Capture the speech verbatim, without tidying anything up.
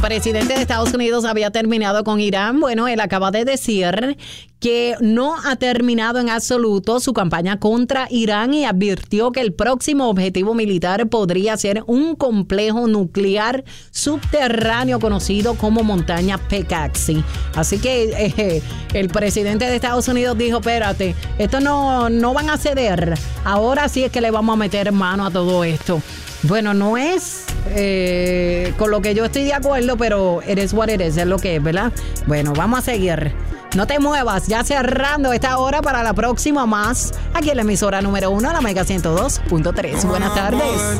El presidente de Estados Unidos había terminado con Irán. Bueno, él acaba de decir que no ha terminado en absoluto su campaña contra Irán y advirtió que el próximo objetivo militar podría ser un complejo nuclear subterráneo conocido como Montaña Pecaxi. Así que eh, el presidente de Estados Unidos dijo, espérate, esto no, no van a ceder. Ahora sí es que le vamos a meter mano a todo esto. Bueno, no es eh, con lo que yo estoy de acuerdo, pero it is what it is, es lo que es, ¿verdad? Bueno, vamos a seguir. No te muevas, ya cerrando esta hora para la próxima más, aquí en la emisora número uno, la Mega ciento dos punto tres. Buenas tardes.